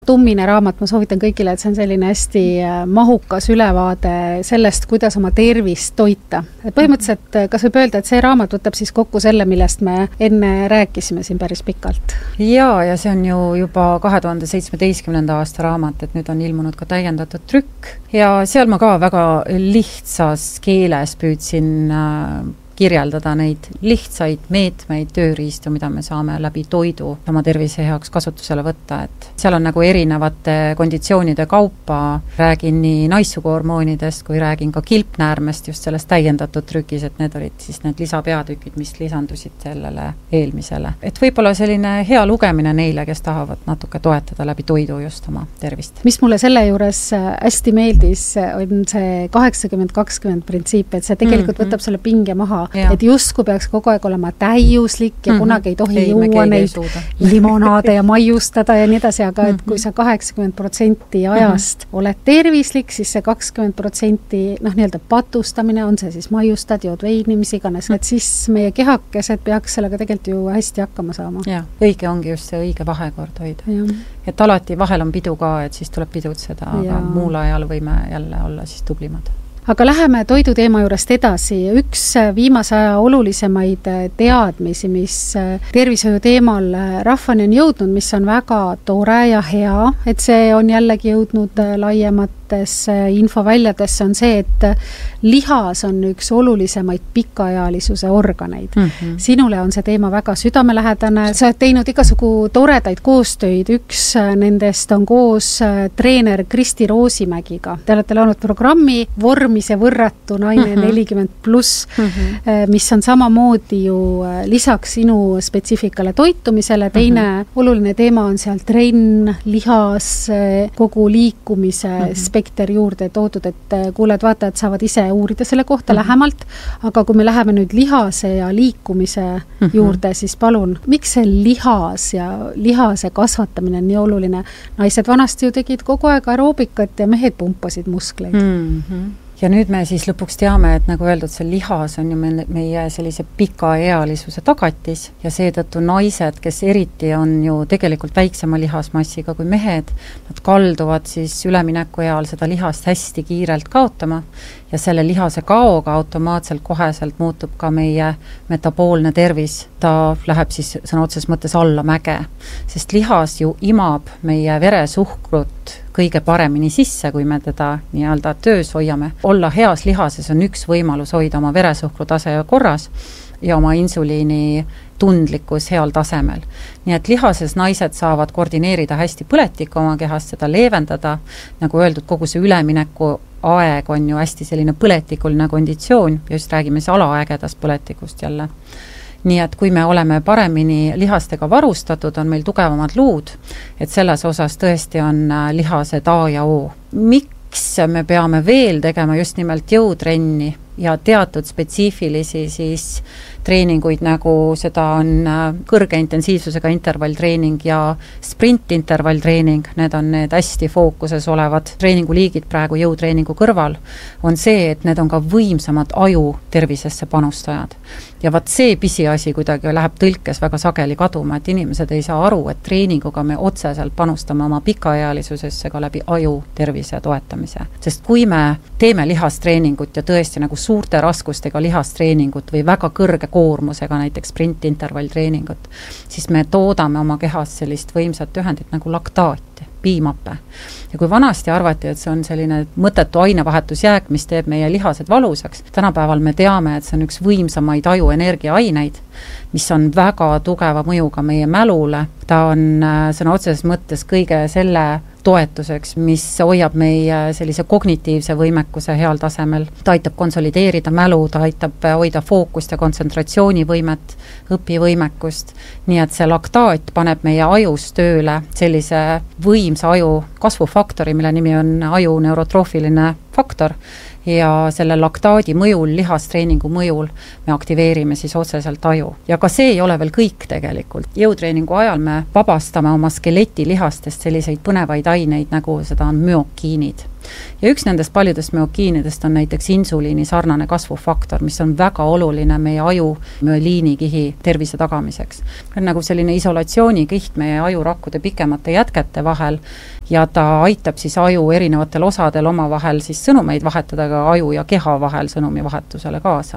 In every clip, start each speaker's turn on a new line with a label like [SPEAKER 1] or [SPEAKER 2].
[SPEAKER 1] Tummine raamat, ma soovitan kõigile, et see on selline hästi mahukas ülevaade sellest, kuidas oma tervist toita. Põhimõtteliselt, kas võib öelda, et see raamat võtab siis kokku selle, millest me enne rääkisime siin päris pikalt?
[SPEAKER 2] Ja see on ju juba 2017. aasta raamat, et nüüd on ilmunud ka täiendatud trükk. Ja seal ma ka väga lihtsas keeles püüdsin kirjeldada neid lihtsaid meetmeid, tööriistu, mida me saame läbi toidu oma tervise heaks kasutusele võtta. Et seal on nagu erinevate konditsioonide kaupa, räägin nii naissuguhormoonidest kui räägin ka kilpnäärmest just sellest täiendatud trükis, et need olid siis need lisapeatükid, mis lisandusid sellele eelmisele. Et võib-olla selline hea lugemine neile, kes tahavad natuke toetada läbi toidu just oma tervist.
[SPEAKER 1] Mis mulle selle juures hästi meeldis, on see 80-20 printsiip, et see tegelikult võtab selle pinge maha. Ja. Et justkui peaks kogu aeg olema täiuslik ja kunagi ei tohi juua neid limonaade ja maiustada ja nii edasi, aga et kui sa 80% ajast oled tervislik, siis see 20% nii-öelda patustamine, on see siis maiustad, jood veini, mis iganes, et siis meie kehakesed peaks sellega tegelikult ju hästi hakkama saama.
[SPEAKER 2] Ja, õige ongi just see õige vahekord hoida. Et alati vahel on pidu ka, et siis tuleb pidutseda, aga muul ajal võime jälle olla siis tublimad.
[SPEAKER 1] Aga läheme toiduteema juurest edasi. Üks viimase aja olulisemaid teadmisi, mis tervishoiu teemal rahvani on jõudnud, mis on väga tore ja hea, et see on jällegi jõudnud laiematesse infoväljadesse, on see, et lihas on üks olulisemaid pikaealisuse organeid. Sinule on see teema väga südamelähedane. Sa oled teinud igasugu toredaid koostöid. Üks nendest on koos treener Kristi Roosimägiga. Te olete launud programmi Vormis ja võrratu naine 40+, mis on samamoodi ju lisaks sinu spetsiifikale toitumisele. Teine oluline teema on seal trenn, lihas, kogu liikumise spekter juurde toodud, et kuuled vaatajad saavad ise uurida selle kohta lähemalt, aga kui me läheme nüüd lihase ja liikumise juurde, siis palun, miks see lihas ja lihase kasvatamine on nii oluline? Naised vanasti ju tegid kogu aeg aeroobikat ja mehed pumpasid muskleid.
[SPEAKER 2] Ja nüüd me siis lõpuks teame, et nagu öeldud, see lihas on ju meie sellise pikaealisuse tagatis ja seetõttu naised, kes eriti on ju tegelikult väiksema lihasmassiga kui mehed, nad kalduvad siis ülemineku eal seda lihast hästi kiirelt kaotama ja selle lihase kaoga automaatselt koheselt muutub ka meie metaboolne tervis. Ta läheb siis sõna otses mõttes alla mäge, sest lihas ju imab meie veresuhkrut kõige paremini sisse, kui me teda nii-öelda töös hoiame. Olla heas lihases on üks võimalus hoida oma veresuhkru tase korras ja oma insuliini tundlikkus heal tasemel. Nii et lihases naised saavad koordineerida hästi põletikku oma kehast, seda leevendada. Nagu öeldud, kogu see ülemineku aeg on ju hästi selline põletikuline konditsioon ja just räägime see alaägedast põletikust jälle. Nii et kui me oleme paremini lihastega varustatud, on meil tugevamad luud, et selles osas tõesti on lihased A ja O. Miks me peame veel tegema just nimelt jõutrenni ja teatud spetsiifilisi siis treeninguid, nagu seda on kõrge intensiivsusega intervalltreening ja sprintintervalltreening, need on need hästi fookuses olevad treeninguliigid praegu jõutreeningu kõrval, on see, et need on ka võimsamad aju tervisesse panustajad. Ja vaat see pisiasi kuidagi läheb tõlkes väga sageli kaduma, et inimesed ei saa aru, et treeninguga me otseselt panustame oma pikaealisusesse ka läbi aju tervise toetamise. Sest kui me teeme lihastreeningut ja tõesti nagu suurte raskustega lihastreeningut või väga kõrge koormusega, näiteks sprintintervalltreeningut, siis me toodame oma kehas sellist võimsat ühendit nagu laktaati, piimappe. Ja kui vanasti arvati, et see on selline mõttetu ainevahetusjääk, mis teeb meie lihased valusaks, tänapäeval me teame, et see on üks võimsamaid aju energiaaineid, mis on väga tugeva mõjuga meie mälule. Ta on sõna otseses mõttes kõige selle toetuseks, mis hoiab meie sellise kognitiivse võimekuse heal tasemel. Ta aitab konsolideerida mälu, ta aitab hoida fookust ja kontsentratsioonivõimet, õpivõimekust. Nii et see laktaat paneb meie ajus tööle sellise võimsa aju kasvufaktori, mille nimi on aju neurotroofiline faktor ja selle laktaadi mõjul, lihastreeningu mõjul me aktiveerime siis otseselt aju. Ja ka see ei ole veel kõik tegelikult. Jõutreeningu ajal me vabastame oma skeletilihastest selliseid põnevaid aineid, nagu seda on myokiinid. Ja üks nendest paljudest myokiinidest on näiteks insuliini sarnane kasvufaktor, mis on väga oluline meie aju müeliinikihi tervise tagamiseks. On nagu selline isolatsioonikiht meie ajurakkude pikemate jätkete vahel ja ta aitab siis aju erinevatel osadel omavahel siis sõnumeid vahetada ka aju ja keha vahel sõnumi vahetusele kaasa.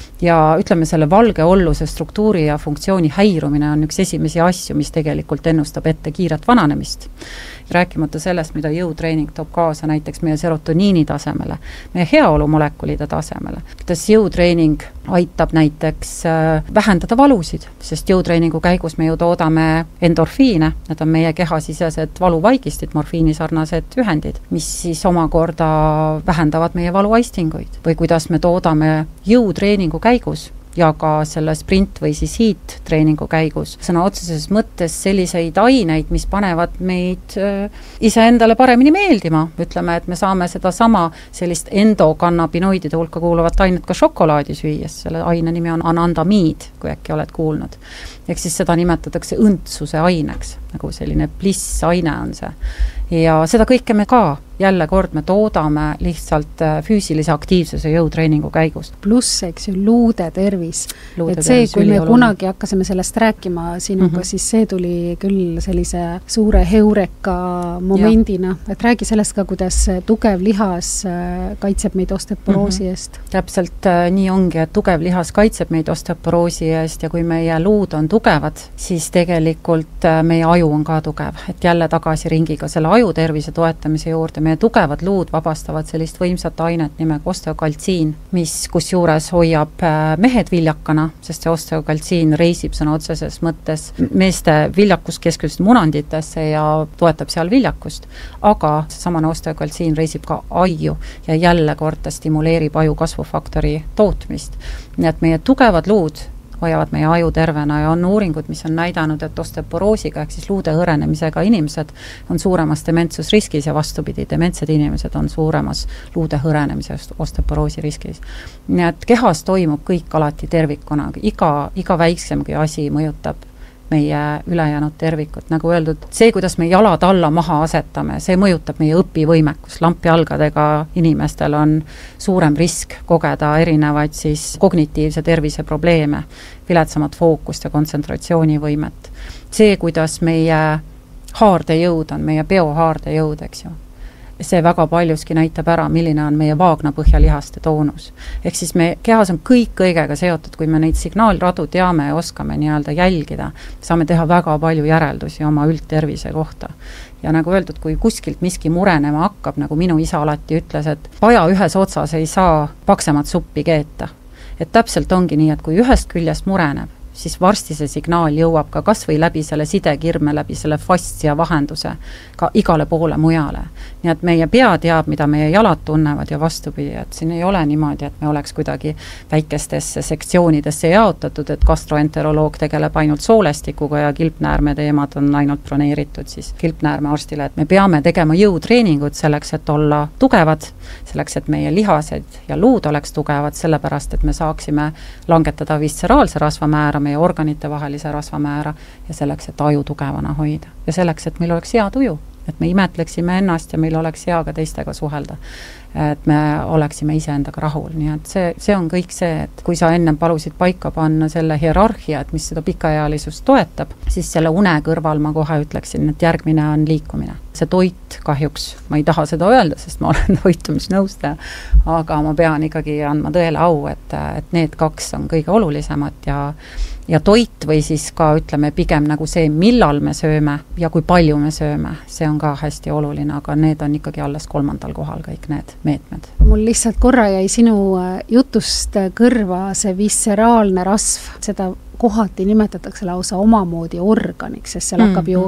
[SPEAKER 2] Ja ütleme, selle valge olluse struktuuri ja funktsiooni häirumine on üks esimesi asju, mis tegelikult ennustab ette kiiret vananemist. Rääkimata sellest, mida jõutreening toob kaasa näiteks meie serotoniini tasemele, meie heaolumolekulide tasemele. Kuidas jõutreening aitab näiteks vähendada valusid, sest jõutreeningu käigus me ju toodame endorfiine, need on meie kehasisesed valuvaigistid, morfiinisarnased ühendid, mis siis omakorda vähendavad meie valuaistinguid. Või kuidas me toodame jõutreeningu käigus ja ka selle sprint või siis hiit treeningu käigus sõna otseses mõttes selliseid aineid, mis panevad meid iseendale paremini meeldima. Ütleme, et me saame seda sama sellist endokannabinoidide hulka kuuluvat ainet ka šokolaadi süües. Selle aine nimi on anandamiid, kui äkki oled kuulnud. Ehk siis seda nimetatakse õndsuse aineks, nagu selline bliss-aine on see. Ja seda kõike me ka jälle kord me toodame lihtsalt füüsilise aktiivsuse jõutreeningu käigus.
[SPEAKER 1] Pluss, eks ju, luude tervis. Et see, kui me kunagi hakkasime sellest rääkima sinuga, siis see tuli küll sellise suure heureka momendina. Et räägi sellest ka, kuidas tugev lihas kaitseb meid osteoporoosi eest.
[SPEAKER 2] Täpselt nii ongi, et tugev lihas kaitseb meid osteoporoosi eest ja kui meie luud on tugevad, siis tegelikult meie aju on ka tugev. Et jälle tagasi ringiga selle aju tervise toetamise juurde meie tugevad luud vabastavad sellist võimsat ainet nimega osteokaltsiin, mis kusjuures hoiab mehed viljakana, sest see osteokaltsiin reisib sõna otseses mõttes meeste viljakuskeskusest munanditesse ja toetab seal viljakust, aga seesamane osteokaltsiin reisib ka aju ja jälle kord ta stimuleerib aju kasvufaktori tootmist. Nii et meie tugevad luud hoiavad meie aju tervena ja on uuringud, mis on näidanud, et osteoporoosiga ehk siis luude hõrenemisega inimesed on suuremas dementsusriskis ja vastupidi, dementsed inimesed on suuremas luude hõrenemisest osteoporoosi riskis. Nii et kehas toimub kõik alati tervikuna, iga väiksemgi asi mõjutab meie ülejäänud tervikut. Nagu öeldud, see, kuidas me jalad alla maha asetame, see mõjutab meie õpivõimekus. Lampijalgadega inimestel on suurem risk kogeda erinevaid siis kognitiivse tervise probleeme, viletsamat fookust ja kontsentratsioonivõimet. See, kuidas meie haardejõud on, meie biohaardejõud, eks ju. See väga paljuski näitab ära, milline on meie vaagnapõhjalihaste toonus. Ehk siis me kehas on kõik kõigega seotud, kui me neid signaalradu teame ja oskame nii-öelda jälgida, saame teha väga palju järeldusi oma üldtervise kohta. Ja nagu öeldud, kui kuskilt miski murenema hakkab, nagu minu isa alati ütles, et paja ühes otsas ei saa paksemat suppi keeta. Et täpselt ongi nii, et kui ühest küljest mureneb, siis varsti see signaal jõuab ka kas või läbi selle sidekirme, läbi selle fastia vahenduse ka igale poole mujale. Nii et meie pea teab, mida meie jalad tunnevad ja vastupidi, et siin ei ole niimoodi, et me oleks kuidagi väikestesse sektsioonidesse jaotatud, et gastroenteroloog tegeleb ainult soolestikuga ja kilpnäärme teemad on ainult broneeritud siis kilpnäärme arstile, et me peame tegema jõutreeningut selleks, et olla tugevad, selleks, et meie lihased ja luud oleks tugevad, sellepärast, et me saaksime langetada visceraalse rasvamäära, meie organite vahelise rasvamäära ja selleks, et aju tugevana hoida. Ja selleks, et meil oleks hea tuju, et me imetleksime ennast ja meil oleks hea ka teistega suhelda. Et me oleksime iseendaga rahul. Nii et see on kõik see, et kui sa enne palusid paika panna selle hierarhia, et mis seda pikaealisust toetab, siis selle une kõrval ma kohe ütleksin, et järgmine on liikumine. See toit kahjuks, ma ei taha seda öelda, sest ma olen toitumisnõustaja, aga ma pean ikkagi andma tõele au, et need kaks on kõige olulisemad ja toit või siis ka ütleme pigem nagu see, millal me sööme ja kui palju me sööme, see on ka hästi oluline, aga need on ikkagi alles 3. kohal kõik need meetmed.
[SPEAKER 1] Mul lihtsalt korra jäi sinu jutust kõrva see visceraalne rasv, seda kohati nimetatakse lausa omamoodi organiks, sest seal hakkab ju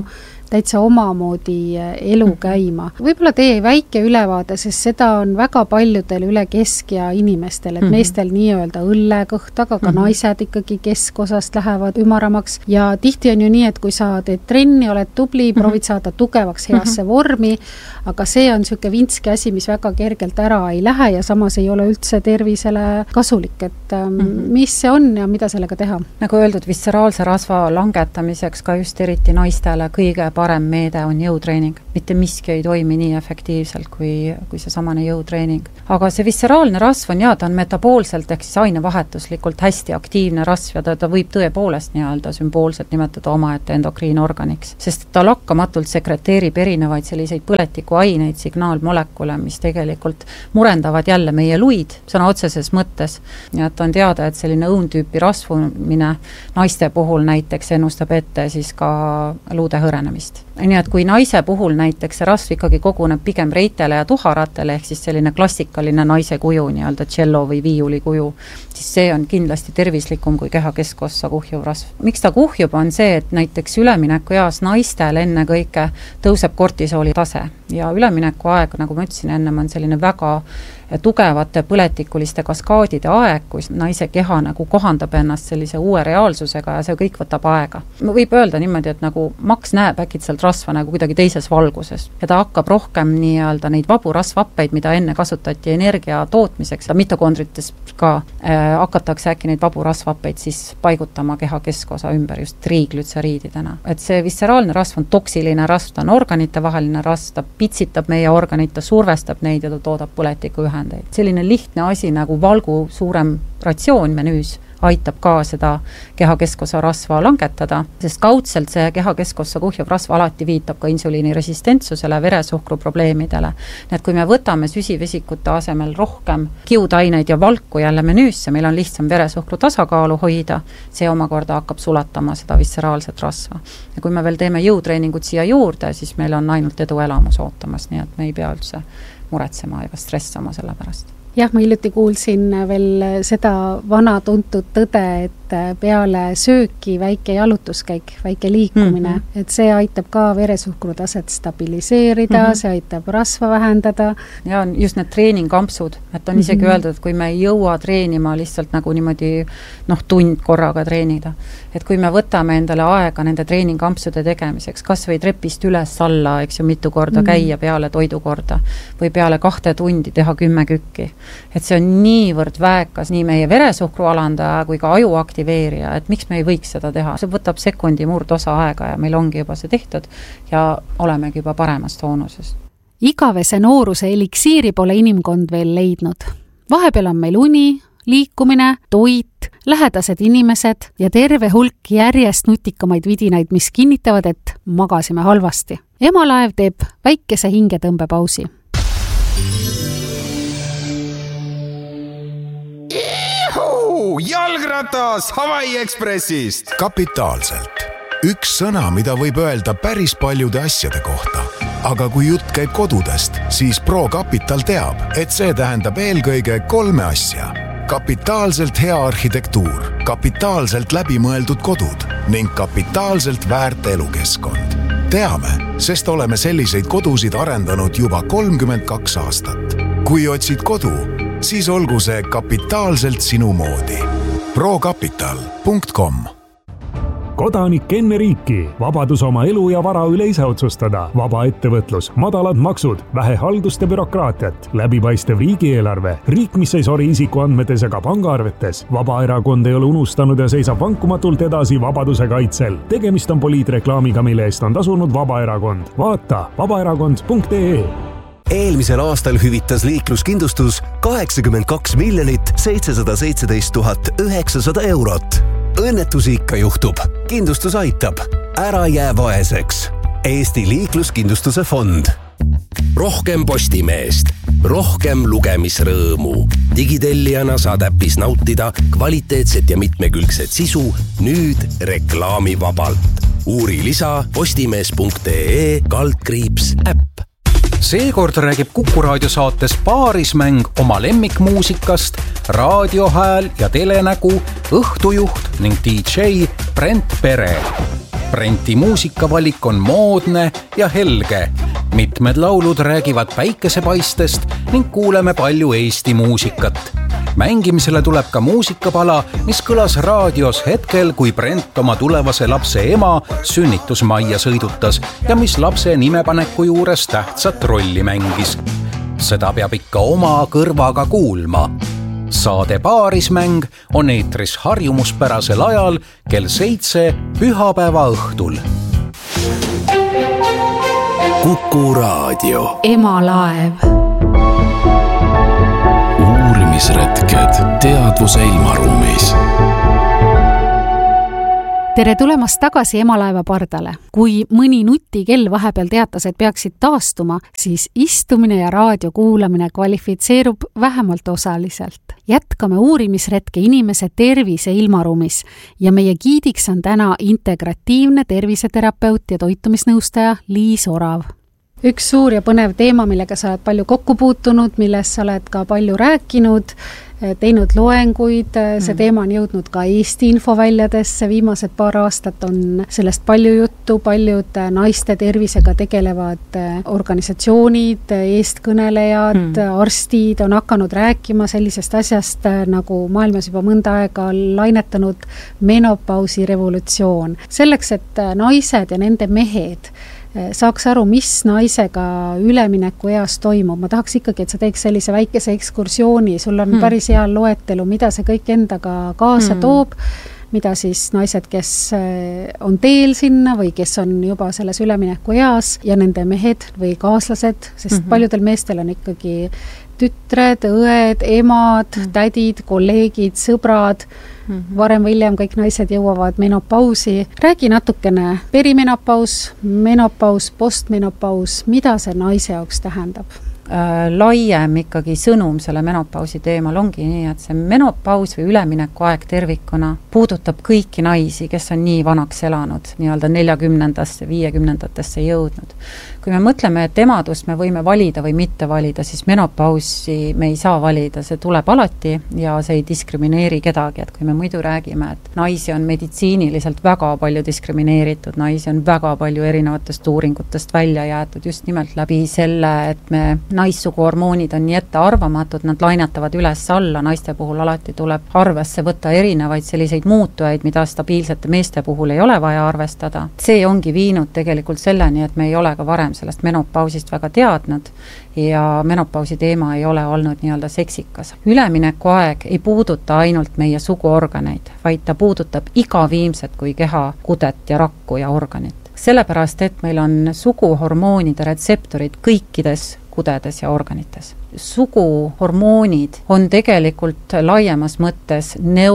[SPEAKER 1] täitsa omamoodi elu käima. Võib-olla teie väike ülevaade, sest seda on väga paljudel üle keskea inimestel, et meestel nii-öelda õllekõht, aga ka naised ikkagi keskosast lähevad ümaramaks ja tihti on ju nii, et kui sa teed trenni, oled tubli, proovid saada tugevaks heasse vormi, aga see on niisugune vintski asi, mis väga kergelt ära ei lähe ja samas ei ole üldse tervisele kasulik, et mis see on ja mida sellega teha?
[SPEAKER 2] Nagu öeldud, visceraalse rasva langetamiseks ka just eriti naistele kõige parem meede on jõutreening. Mitte miski ei toimi nii efektiivselt kui see samane jõutreening. Aga see visceraalne rasv on ta on metaboolselt ehk siis ainevahetuslikult hästi aktiivne rasv ja ta võib tõepoolest nii-öelda sümboolselt nimetada omaette endokriinorganiks, sest ta lakkamatult sekreteerib erinevaid selliseid põletikuaineid, signaalmolekule, mis tegelikult murendavad jälle meie luid sõna otseses mõttes. Ja et on teada, et selline õuntüüpi rasvumine naiste puhul näiteks ennustab ette siis ka luude hõrenemist. Nii et kui naise puhul näiteks see rasv ikkagi koguneb pigem reitele ja tuharatele, ehk siis selline klassikaline naise kuju, nii-öelda cello või viiuli kuju, siis see on kindlasti tervislikum kui keha keskossa kuhjuv rasv. Miks ta kuhjub, on see, et näiteks ülemineku eas naistel enne kõike tõuseb kortisooli tase ja ülemineku aeg, nagu ma ütlesin ennem, on selline väga tugevate põletikuliste kaskaadide aeg, kus naise keha nagu kohandab ennast sellise uue reaalsusega ja see kõik võtab aega. Võib öelda niimoodi, et nagu Max näeb äkitselt rasva nagu kuidagi teises valguses ja ta hakkab rohkem nii-öelda neid vabu rasvhappeid, mida enne kasutati energia tootmiseks, mitokondrites ka hakatakse äkki neid vabu rasvhappeid siis paigutama keha keskosa ümber just triiglütseriididena. Et see visceraalne rasv on toksiline rasv, ta on organite vaheline rasv, ta pitsitab meie organit, ta survestab neid ja ta toodab põletiku ühendeid. Selline lihtne asi nagu valgu suurem ratsioon menüüs aitab ka seda keha keskosa rasva langetada, sest kaudselt see keha keskossa kuhjuv rasv alati viitab ka insuliini resistentsusele, veresuhkru probleemidele. Nii et kui me võtame süsivesikute asemel rohkem kiudaineid ja valku jälle menüüsse, meil on lihtsam veresuhkru tasakaalu hoida, see omakorda hakkab sulatama seda visceraalset rasva. Ja kui me veel teeme jõutreeningut siia juurde, siis meil on ainult edu elamus ootamas, nii et me ei pea üldse muretsema ega stressama selle pärast.
[SPEAKER 1] Jah, ma hiljuti kuulsin veel seda vana tuntud tõde, et peale sööki väike jalutuskäik, väike liikumine, et see aitab ka veresuhkru taset stabiliseerida, see aitab rasva vähendada.
[SPEAKER 2] Ja on just need treeningampsud, et on isegi öeldud, et kui me ei jõua treenima lihtsalt nagu niimoodi tund korraga treenida, et kui me võtame endale aega nende treeningampsude tegemiseks, kas või trepist üles alla, eks ju, mitu korda käia peale toidukorda või peale 2 tundi teha 10 kükki. Et see on niivõrd väekas nii meie veresuhkru alandaja kui ka aju aktiveerija, et miks me ei võiks seda teha. See võtab sekundi murdosa aega ja meil ongi juba see tehtud ja olemegi juba paremas toonusest.
[SPEAKER 1] Igavese nooruse eliksiiri pole inimkond veel leidnud. Vahepeal on meil uni, liikumine, toit, lähedased inimesed ja terve hulk järjest nutikamaid vidinaid, mis kinnitavad, et magasime halvasti. Emalaev teeb väikese hingetõmbepausi.
[SPEAKER 3] Jalgratas Hawaii Expressist.
[SPEAKER 4] Kapitaalselt. Üks sõna, mida võib öelda päris paljude asjade kohta. Aga kui jutt käib kodudest, siis ProCapital teab, et see tähendab eelkõige 3 asja. Kapitaalselt hea arhitektuur, kapitaalselt läbimõeldud kodud ning kapitaalselt väärt elukeskkond. Teame, sest oleme selliseid kodusid arendanud juba 32 aastat. Kui otsid kodu, siis olgu see kapitaalselt sinu moodi. procapital.com.
[SPEAKER 5] Kodanik enne riiki, vabadus oma elu ja vara üle ise otsustada, vaba ettevõtlus, madalad maksud, vähe haldust ja bürokraatiat, läbipaistev riigieelarve, riik, mis ei sori isikuandmetes ega pangaarvetes. Vabaerakond ei ole unustanud ja seisab vankumatult edasi vabaduse kaitsel. Tegemist on poliitreklaamiga, mille eest on tasunud Vabaerakond. Vaata vabaerakond.ee.
[SPEAKER 6] Eelmisel aastal hüvitas liikluskindlustus 82 717 900 eurot. Õnnetusi ikka juhtub. Kindlustus aitab. Ära jää vaeseks. Eesti liikluskindlustuse fond.
[SPEAKER 7] Rohkem Postimeest. Rohkem lugemisrõõmu. Digitellijana saad äppis nautida kvaliteetset ja mitmekülgset sisu nüüd reklaamivabalt. Uuri lisa postimees.ee/äpp.
[SPEAKER 8] Seekord räägib Kuku raadiosaates Paarismäng oma lemmikmuusikast, raadiohääl ja telenägu, õhtujuht ning DJ Brent Pere. Brenti muusikavalik on moodne ja helge. Mitmed laulud räägivad päikesepaistest ning kuuleme palju Eesti muusikat. Mängimisele tuleb ka muusikapala, mis kõlas raadios hetkel, kui Brent oma tulevase lapse ema sünnitusmajja sõidutas ja mis lapse nimepaneku juures tähtsat rolli mängis. Seda peab ikka oma kõrvaga kuulma. Saade Paarismäng on eetris harjumuspärasel ajal kell 7 pühapäeva õhtul.
[SPEAKER 7] Kuku Raadio.
[SPEAKER 1] Emalaev.
[SPEAKER 7] Uurimisretked teadvuse ilmaruumis.
[SPEAKER 1] Tere tulemast tagasi Emalaeva pardale. Kui mõni nutikell vahepeal teatas, et peaksid taastuma, siis istumine ja raadio kuulamine kvalifitseerub vähemalt osaliselt. Jätkame uurimisretke inimese tervise ilmaruumis ja meie giidiks on täna integratiivne terviseterapeut ja toitumisnõustaja Liis Orav. Üks suur ja põnev teema, millega sa oled palju kokku puutunud, millest sa oled ka palju rääkinud, teinud loenguid, see teema on jõudnud ka Eesti infoväljadesse, viimased paar aastat on sellest palju juttu, paljud naiste tervisega tegelevad organisatsioonid, eestkõnelejad, arstid on hakanud rääkima sellisest asjast, nagu maailmas juba mõnda aega lainetanud menopausi revolutsioon. Selleks, et naised ja nende mehed saaks aru, mis naisega ülemineku eas toimub. Ma tahaks ikkagi, et sa teeks sellise väikese ekskursiooni. Sul on päris hea loetelu, mida see kõik endaga kaasa toob, mida siis naised, kes on teel sinna või kes on juba selles ülemineku eas ja nende mehed või kaaslased, sest paljudel meestel on ikkagi tütred, õed, emad, tädid, kolleegid, sõbrad. Varem või hiljem kõik naised jõuavad menopausi. Räägi natukene perimenopaus, menopaus, postmenopaus, mida see naise jaoks tähendab?
[SPEAKER 2] Laiem ikkagi sõnum selle menopausi teemal ongi nii, et see menopaus või ülemineku aeg tervikuna puudutab kõiki naisi, kes on nii vanaks elanud, nii-öelda 40-ndasse, 50-ndatesse jõudnud. Kui me mõtleme, et emadust me võime valida või mitte valida, siis menopausi me ei saa valida, see tuleb alati ja see ei diskrimineeri kedagi, et kui me muidu räägime, et naisi on meditsiiniliselt väga palju diskrimineeritud, naisi on väga palju erinevatest uuringutest välja jäetud just nimelt läbi selle, et me naissuguhormoonid on nii ette arvamatud, nad lainatavad üles-alla, naiste puhul alati tuleb arvesse võtta erinevaid selliseid muutujaid, mida stabiilsete meeste puhul ei ole vaja arvestada. See ongi viinud tegelikult selleni, et me ei ole ka varem sellest menopausist väga teadnud ja menopausi teema ei ole olnud nii-öelda seksikas. Ülemineku aeg ei puuduta ainult meie suguorganeid, vaid ta puudutab iga viimset kui keha, kudet ja rakku ja organit. Sellepärast, et meil on suguhormoonide retseptorid kõikides kudedes ja organites. Suguhormoonid on tegelikult laiemas mõttes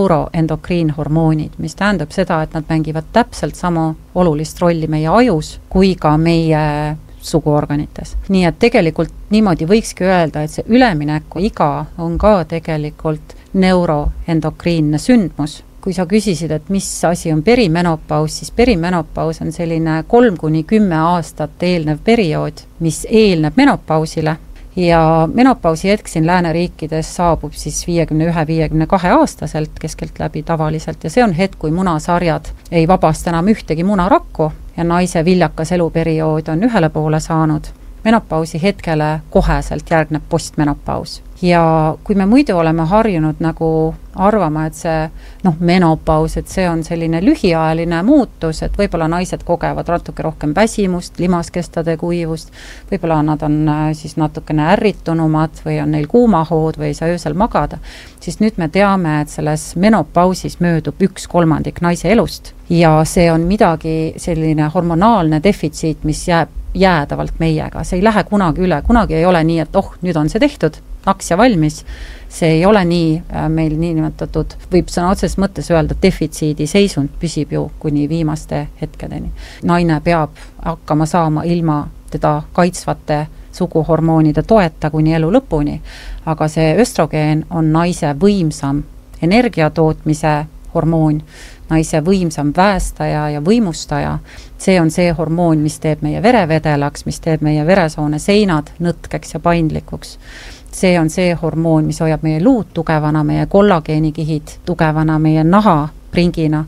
[SPEAKER 2] neuroendokriinhormoonid, mis tähendab seda, et nad mängivad täpselt sama olulist rolli meie ajus kui ka meie suguorganites. Nii et tegelikult niimoodi võikski öelda, et see ülemineku iga on ka tegelikult neuroendokriinne sündmus. Kui sa küsisid, et mis asi on perimenopaus, siis perimenopaus on selline 3-10 aastat eelnev periood, mis eelneb menopausile ja menopausi hetk siin lääneriikides saabub siis 51-52 aastaselt keskelt läbi tavaliselt ja see on hetk, kui munasarjad ei vabasta enam ühtegi munarakku ja naise viljakas eluperiood on ühele poole saanud. Menopausi hetkele koheselt järgneb postmenopaus. Ja kui me muidu oleme harjunud nagu arvama, et see menopaus, et see on selline lühiajaline muutus, et võib-olla naised kogevad natuke rohkem väsimust, limaskestade kuivust, võib-olla nad on siis natukene ärritunumad või on neil kuumahood või ei saa öösel magada, siis nüüd me teame, et selles menopausis möödub 1/3 naise elust ja see on midagi selline hormonaalne defitsiit, mis jääb jäädavalt meiega, see ei lähe kunagi üle, kunagi ei ole nii, et nüüd on see tehtud, naks ja valmis, see ei ole nii, meil nii nimetatud, võib sõna otseses mõttes öelda, defitsiidi seisund püsib ju kuni viimaste hetkedeni. Naine peab hakkama saama ilma teda kaitsvate suguhormoonide toeta kuni elu lõpuni, aga see östrogeen on naise võimsam energiatootmise hormoon, naise võimsam väestaja ja võimustaja. See on see hormoon, mis teeb meie verevedelaks, mis teeb meie veresoone seinad nõtkeks ja paindlikuks. See on see hormoon, mis hoiab meie luud tugevana, meie kollageenikihid tugevana, meie naha pringina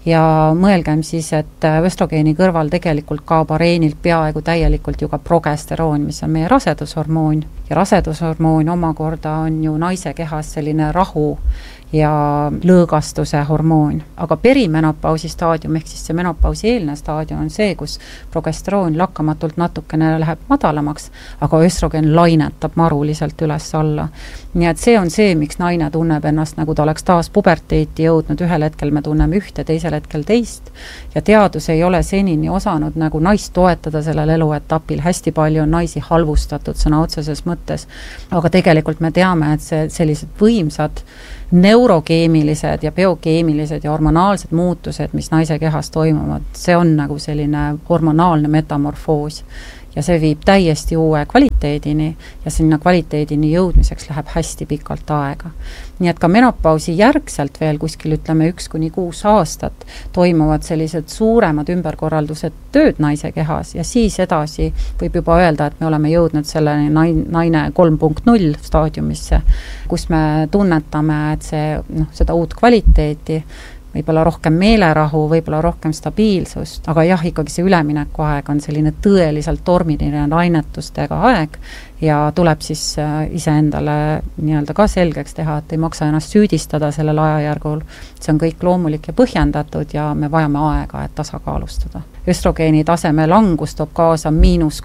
[SPEAKER 2] ja mõelgem siis, et östrogeeni kõrval tegelikult kaob areenilt peaaegu täielikult ju ka progesteroon, mis on meie rasedushormoon ja rasedushormoon omakorda on ju naise kehas selline rahu ja lõõgastuse hormoon. Aga perimenopausi staadium ehk siis see menopausi eelne staadium on see, kus progesteroon lakkamatult natukene läheb madalamaks, aga östrogen lainetab maruliselt üles alla. Nii et see on see, miks naine tunneb ennast, nagu ta oleks taas puberteeti jõudnud, ühel hetkel me tunneme ühte, teisel hetkel teist ja teadus ei ole senini osanud nagu naist toetada sellel eluetapil. Hästi palju on naisi halvustatud sõna otseses mõttes, aga tegelikult me teame, et sellised võimsad neurokeemilised ja biokeemilised ja hormonaalsed muutused, mis naise kehas toimuvad, see on nagu selline hormonaalne metamorfoos ja see viib täiesti uue kvaliteedini ja sinna kvaliteedini jõudmiseks läheb hästi pikalt aega. Nii et ka menopausi järgselt veel kuskil ütleme 1-6 aastat toimuvad sellised suuremad ümberkorraldused tööd naise kehas ja siis edasi võib juba öelda, et me oleme jõudnud selle naine 3.0 staadiumisse, kus me tunnetame, et seda uut kvaliteeti, võib-olla rohkem meelerahu, võib-olla rohkem stabiilsust, aga jah, ikkagi see ülemineku aeg on selline tõeliselt tormiline lainetustega aeg ja tuleb siis iseendale nii-öelda ka selgeks teha, et ei maksa ennast süüdistada sellel ajajärgul. See on kõik loomulik ja põhjendatud ja me vajame aega, et tasakaalustada. Östrogeeni taseme langus toob kaasa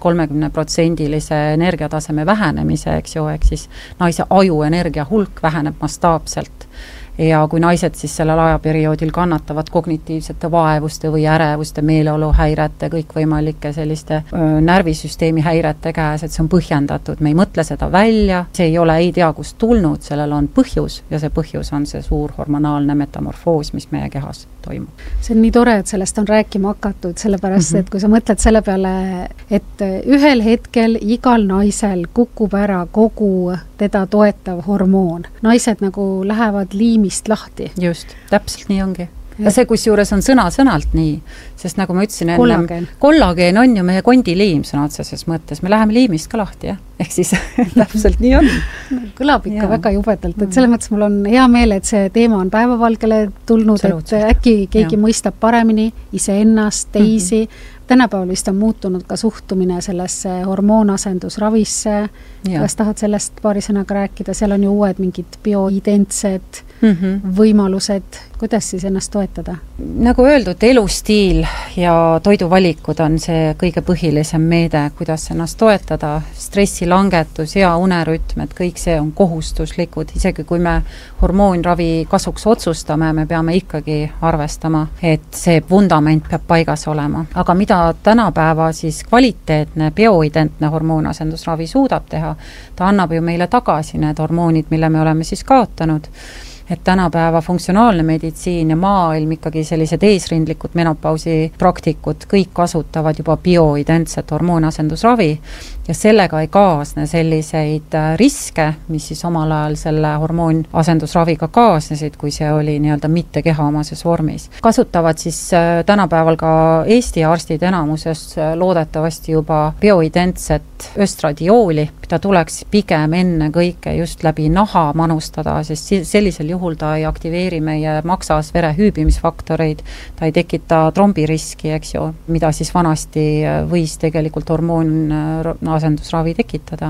[SPEAKER 2] -30% energiataseme vähenemise, eks ju, ehk siis naise aju energia hulk väheneb mastaapselt. Ja kui naised siis sellel ajaperioodil kannatavad kognitiivsete vaevuste või ärevuste, meeleoluhäirete, kõikvõimalike selliste närvisüsteemi häirete käes, et see on põhjendatud, me ei mõtle seda välja, see ei ole ei tea kust tulnud, sellel on põhjus ja see põhjus on see suur hormonaalne metamorfoos, mis meie kehas toimub.
[SPEAKER 1] See on nii tore, et sellest on rääkima hakatud, sellepärast, et kui sa mõtled selle peale, et ühel hetkel igal naisel kukub ära kogu teda toetav hormoon. Naised nagu lähevad liimist lahti.
[SPEAKER 2] Just, täpselt nii ongi. Ja see kusjuures on sõnalt nii, sest nagu ma ütlesin
[SPEAKER 1] enne,
[SPEAKER 2] kollageen on ju meie kondiliim sõna otseses mõttes, me läheme liimist ka lahti, jah? Ehk siis täpselt nii on.
[SPEAKER 1] Kõlab ikka väga jubedalt, et selles mõttes mul on hea meel, et see teema on päevavalgele tulnud, et äkki keegi mõistab paremini iseennast, teisi. Tänapäeval vist on muutunud ka suhtumine sellesse hormoonasendusravisse. Kas tahad sellest paari sõnaga rääkida? Seal on ju uued mingid bioidentsed võimalused. Kuidas siis ennast toetada?
[SPEAKER 2] Nagu öeldud, elustiil ja toiduvalikud on see kõige põhilisem meede, kuidas ennast toetada. Stressilangetus, hea unerütm, et kõik see on kohustuslikud. Isegi kui me hormoonravi kasuks otsustame, me peame ikkagi arvestama, et see vundament peab paigas olema. Aga mida tänapäeva siis kvaliteetne bioidentne hormoonasendusravi suudab teha, ta annab ju meile tagasi need hormoonid, mille me oleme siis kaotanud. Et tänapäeva funktsionaalne meditsiin ja maailm ikkagi sellised eesrindlikud menopausi praktikud kõik kasutavad juba bioidentset hormoonasendusravi ja sellega ei kaasne selliseid riske, mis siis omal ajal selle hormoonasendusraviga kaasnesid, kui see oli nii-öelda mitte kehaomases vormis. Kasutavad siis tänapäeval ka Eesti arstid enamuses loodetavasti juba bioidentset östradiooli, mida tuleks pigem enne kõike just läbi naha manustada, sest sellisel juhul ta ei aktiveeri meie maksas vere hüübimisfaktoreid, ta ei tekita trombiriski, eks ju, mida siis vanasti võis tegelikult hormoonasendusravi tekitada.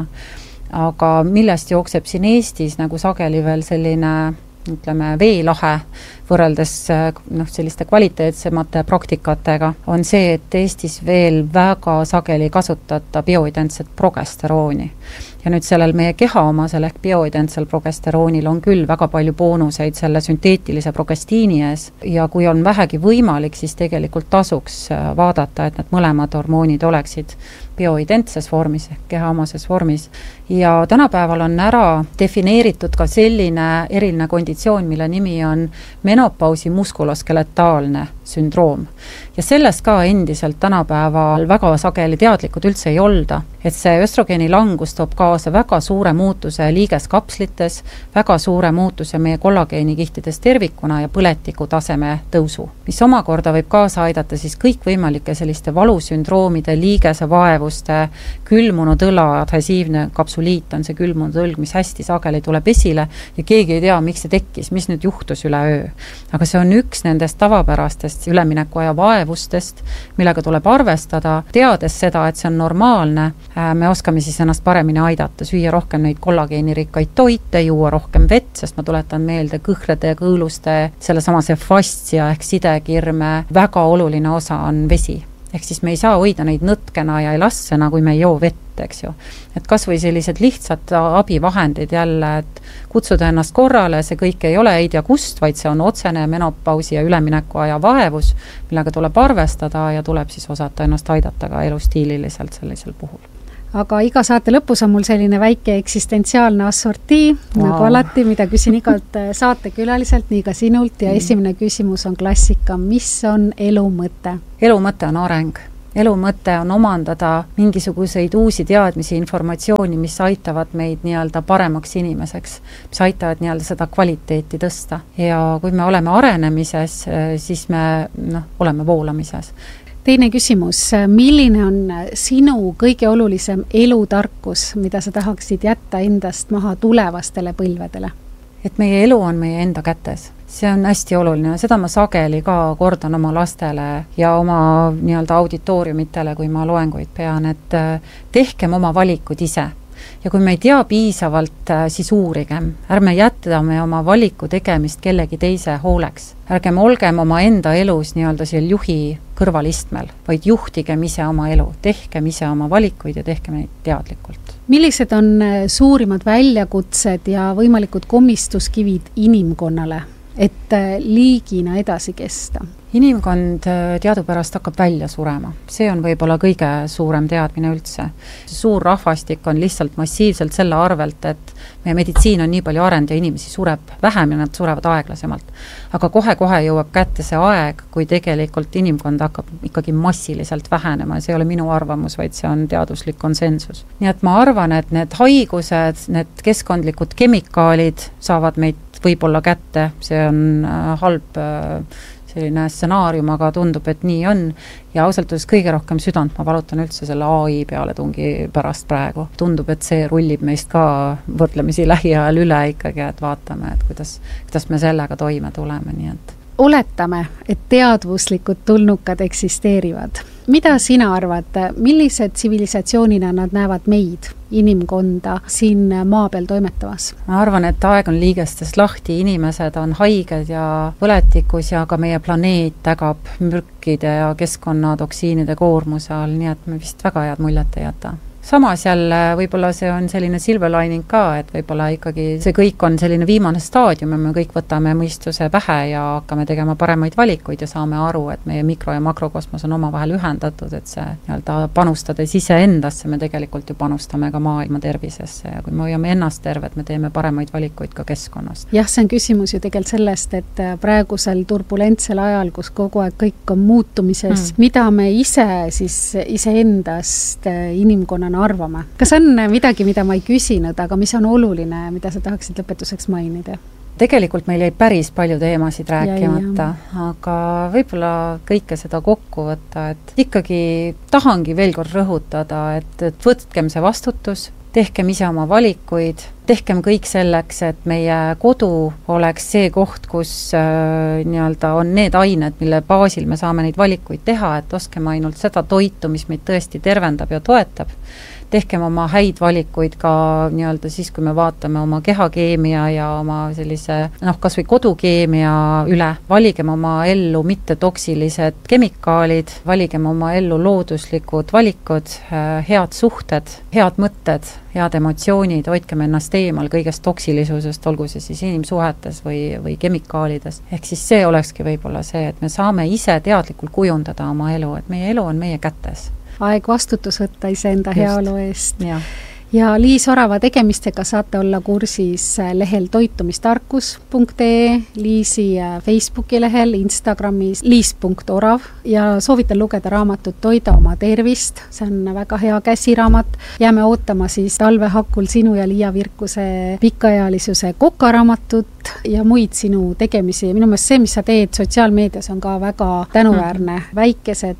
[SPEAKER 2] Aga millest jookseb siin Eestis nagu sageli veel selline, ütleme, veelahe võrreldes selliste kvaliteetsemate praktikatega, on see, et Eestis veel väga sageli kasutata bioidentset progesterooni. Ja nüüd sellel meie kehaomasel ehk bioidentsel progesteroonil on küll väga palju boonuseid selle sünteetilise progestiini ees ja kui on vähegi võimalik, siis tegelikult tasuks vaadata, et need mõlemad hormoonid oleksid bioidentses vormis ehk kehaomases vormis. Ja tänapäeval on ära defineeritud ka selline eriline konditsioon, mille nimi on menopausi muskuloskeletaalne sündroom. Ja sellest ka endiselt tänapäeval väga sageli teadlikud üldse ei olda, et see östrogeeni langus toob kaasa väga suure muutuse liigeskapslites, väga suure muutuse meie kollageenikihtides tervikuna ja põletiku taseme tõusu, mis omakorda võib kaasa aidata siis kõikvõimalike selliste valusündroomide, liigese vaevuste, külmunud õla, adhesiivne kapsuliit on see külmunud õlg, mis hästi sageli tuleb esile ja keegi ei tea, miks see tekkis, mis nüüd juhtus üle öö. Aga see on üks nendest tavapärastest nendest üleminekuaja vaevustest, millega tuleb arvestada, teades seda, et see on normaalne, me oskame siis ennast paremini aidata, süüa rohkem neid kollageenirikkaid toite, juua rohkem vett, sest ma tuletan meelde kõhrede ja kõõluste sellesamase fastia ehk sidekirme väga oluline osa on vesi. Ehk siis me ei saa hoida neid nõtkena ja elastsena, kui me ei joo vett, eks ju. Et kas või sellised lihtsad abivahendid jälle, et kutsuda ennast korrale, see kõik ei ole ei tea kust, vaid see on otsene menopausi ja üleminekuaja vaevus, millega tuleb arvestada ja tuleb siis osata ennast aidata ka elustiililiselt sellisel puhul.
[SPEAKER 1] Aga iga saate lõpus on mul selline väike eksistentsiaalne assortii, nagu alati, mida küsin igalt saatekülaliselt, nii ka sinult, ja esimene küsimus on klassika, mis on elu mõte?
[SPEAKER 2] Elu mõte on areng. Elu mõte on omandada mingisuguseid uusi teadmisi, informatsiooni, mis aitavad meid nii-öelda paremaks inimeseks, mis aitavad nii-öelda seda kvaliteeti tõsta. Ja kui me oleme arenemises, siis me oleme voolamises.
[SPEAKER 1] Teine küsimus, milline on sinu kõige olulisem elutarkus, mida sa tahaksid jätta endast maha tulevastele põlvedele?
[SPEAKER 2] Et meie elu on meie enda kätes. See on hästi oluline. Seda ma sageli ka kordan oma lastele ja oma nii-öelda auditooriumitele, kui ma loenguid pean, et tehkem oma valikud ise. Ja kui me ei tea piisavalt, siis uurigem. Ärme jätame oma valiku tegemist kellegi teise hooleks. Ärgem olgem oma enda elus nii-öelda seal juhi kõrvalistmel, vaid juhtigem ise oma elu. Tehkem ise oma valikuid ja tehkem neid teadlikult.
[SPEAKER 1] Millised on suurimad väljakutsed ja võimalikud komistuskivid inimkonnale, et liigina edasi kesta?
[SPEAKER 2] Inimkond teadupärast hakkab välja surema. See on võib-olla kõige suurem teadmine üldse. Suur rahvastik on lihtsalt massiivselt selle arvelt, et meie meditsiin on nii palju arend ja inimesi sureb vähem ja nad surevad aeglasemalt. Aga kohe-kohe jõuab kätte see aeg, kui tegelikult inimkond hakkab ikkagi massiliselt vähenema. See ei ole minu arvamus, vaid see on teaduslik konsensus. Nii et ma arvan, et need haigused, need keskkondlikud kemikaalid saavad meid võib-olla kätte. See on halb selline stsenaarium, aga tundub, et nii on. Ja ausalt öeldes kõige rohkem südant ma valutan üldse selle AI peale tungi pärast praegu. Tundub, et see rullib meist ka võrdlemisi lähiajal üle ikkagi, et vaatame, et kuidas me sellega toime tuleme. Nii et
[SPEAKER 1] oletame, et teadvuslikud tulnukad eksisteerivad. Mida sina arvad, millised tsivilisatsioonina nad näevad meid, inimkonda, siin maa peal toimetavas?
[SPEAKER 2] Ma arvan, et aeg on liigestest lahti, inimesed on haiged ja põletikus ja ka meie planeet tägab mürkide ja keskkonnatoksiinide koormuse all, nii et me vist väga head muljet ei jäta. Samas jälle võib-olla see on selline silver lining ka, et võib-olla ikkagi see kõik on selline viimane staadium ja me kõik võtame mõistuse pähe ja hakkame tegema paremaid valikuid ja saame aru, et meie mikro- ja makrokosmos on omavahel ühendatud, et see nii-öelda panustades ise endasse me tegelikult ju panustame ka maailma tervisesse ja kui me hoiame ennast terved, me teeme paremaid valikuid ka keskkonnast.
[SPEAKER 1] Jah, see on küsimus ju tegelikult sellest, et praegusel turbulentsel ajal, kus kogu aeg kõik on muutumises, mida me ise siis iseendast inimkonnana arvame. Kas on midagi, mida ma ei küsinud, aga mis on oluline, mida sa tahaksid lõpetuseks mainida?
[SPEAKER 2] Tegelikult meil jäi päris palju teemasid rääkimata, aga võib-olla kõike seda kokku võtta, et ikkagi tahangi veel kord rõhutada, et võtkem see vastutus, tehkem ise oma valikuid, tehkem kõik selleks, et meie kodu oleks see koht, kus nii-öelda on need ained, mille baasil me saame neid valikuid teha, et oskeme ainult seda toitu, mis meid tõesti tervendab ja toetab. Tehkem oma häid valikuid ka nii-öelda siis, kui me vaatame oma kehakeemia ja oma sellise, kas või kodukeemia üle. Valigem oma ellu mitte toksilised kemikaalid, valigem oma ellu looduslikud valikud, head suhted, head mõtted, head emotsioonid, hoidkem ennast eemal kõigest toksilisusest, olgu see siis inimsuhetes või kemikaalides. Ehk siis see olekski võib-olla see, et me saame ise teadlikult kujundada oma elu, et meie elu on meie kätes.
[SPEAKER 1] Aeg vastutus võtta iseenda heaolu eest. Ja Liis Orava tegemistega saate olla kursis lehel toitumistarkus.ee, Liisi Facebooki lehel, Instagramis liis.orav ja soovitan lugeda raamatut Toida oma tervist. See on väga hea käsiraamat. Jääme ootama siis talvehakul sinu ja Liia Virkuse pikaealisuse kokaraamatut ja muid sinu tegemisi. Minu meelest see, mis sa teed sotsiaalmeedias, on ka väga tänuväärne. Väikesed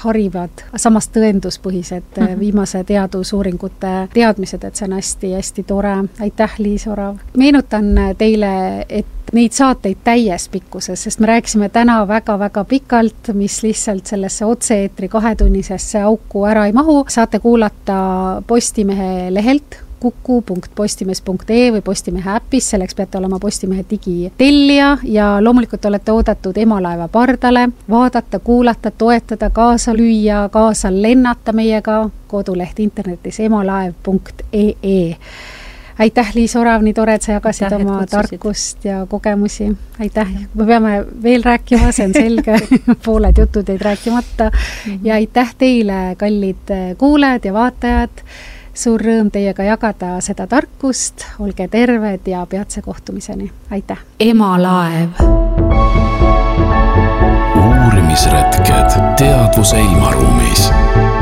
[SPEAKER 1] harivad, samas tõenduspõhised viimase teadusuuringute teadmised, et see on hästi-hästi tore. Aitäh, Liis Orav! Meenutan teile, et neid saateid täies pikkuses, sest me rääkisime täna väga-väga pikalt, mis lihtsalt sellesse otse-eetri 2-tunnisesse auku ära ei mahu. Saate kuulata Postimehe lehelt kuku.postimees.ee või Postimehe äpis, selleks peate olema Postimehe digitellija ja loomulikult olete oodatud Emalaeva pardale, vaadata, kuulata, toetada, kaasa lüüa, kaasa lennata meiega, koduleht internetis emalaev.ee. Aitäh, Liis Orav, nii tore, et sa jagasid oma tarkust ja kogemusi. Aitäh, me peame veel rääkima, see on selge, pooled jutud jäid rääkimata. Ja aitäh teile, kallid kuulajad ja vaatajad. Suur rõõm teiega jagada seda tarkust, olge terved ja peatse kohtumiseni. Aitäh!
[SPEAKER 9] Emalaev.
[SPEAKER 7] Uurimisretked teadvuse ilmaruumis.